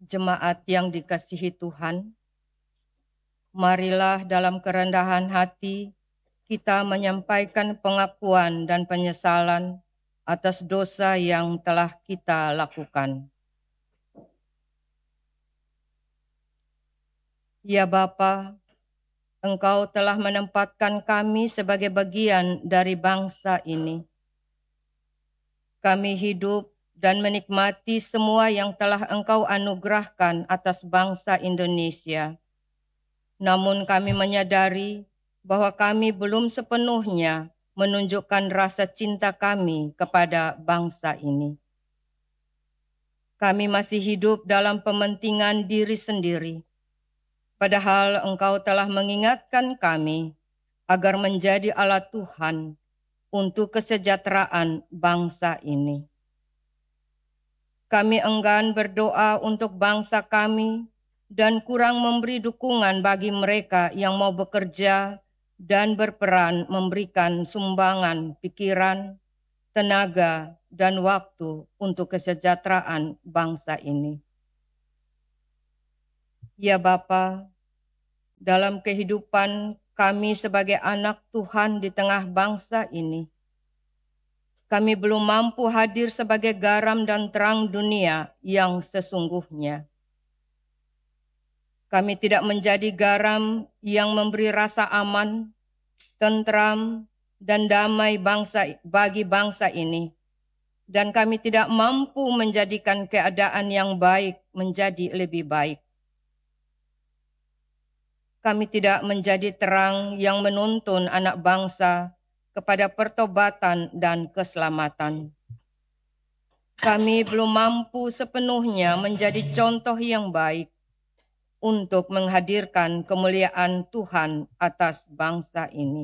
Jemaat yang dikasihi Tuhan, marilah dalam kerendahan hati kita menyampaikan pengakuan dan penyesalan atas dosa yang telah kita lakukan. Ya Bapa, Engkau telah menempatkan kami sebagai bagian dari bangsa ini. Kami hidup dan menikmati semua yang telah Engkau anugerahkan atas bangsa Indonesia. Namun kami menyadari bahwa kami belum sepenuhnya menunjukkan rasa cinta kami kepada bangsa ini. Kami masih hidup dalam pementingan diri sendiri, padahal Engkau telah mengingatkan kami agar menjadi alat Tuhan untuk kesejahteraan bangsa ini. Kami enggan berdoa untuk bangsa kami dan kurang memberi dukungan bagi mereka yang mau bekerja dan berperan memberikan sumbangan pikiran, tenaga, dan waktu untuk kesejahteraan bangsa ini. Ya Bapa, dalam kehidupan kami sebagai anak Tuhan di tengah bangsa ini, kami belum mampu hadir sebagai garam dan terang dunia yang sesungguhnya. Kami tidak menjadi garam yang memberi rasa aman, tentram, dan damai bagi bangsa ini. Dan kami tidak mampu menjadikan keadaan yang baik menjadi lebih baik. Kami tidak menjadi terang yang menuntun anak bangsa kepada pertobatan dan keselamatan. Kami belum mampu sepenuhnya menjadi contoh yang baik untuk menghadirkan kemuliaan Tuhan atas bangsa ini.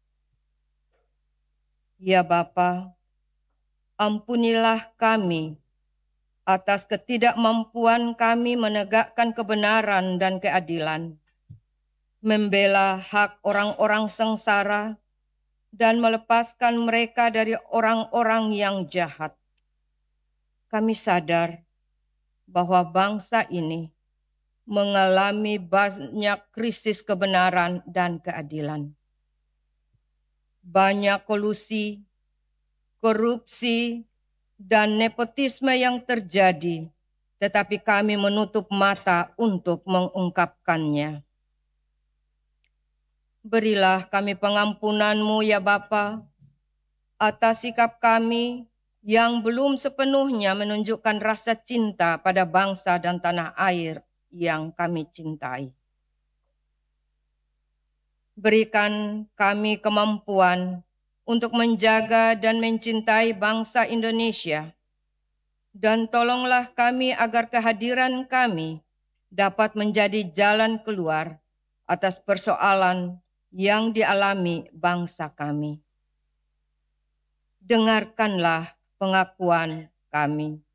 Ya Bapa, ampunilah kami atas ketidakmampuan kami menegakkan kebenaran dan keadilan, membela hak orang-orang sengsara, dan melepaskan mereka dari orang-orang yang jahat. Kami sadar bahwa bangsa ini mengalami banyak krisis kebenaran dan keadilan. Banyak kolusi, korupsi, dan nepotisme yang terjadi, tetapi kami menutup mata untuk mengungkapkannya. Berilah kami pengampunan-Mu ya Bapa, atas sikap kami yang belum sepenuhnya menunjukkan rasa cinta pada bangsa dan tanah air yang kami cintai. Berikan kami kemampuan untuk menjaga dan mencintai bangsa Indonesia, dan tolonglah kami agar kehadiran kami dapat menjadi jalan keluar atas persoalan yang dialami bangsa kami. Dengarkanlah pengakuan kami.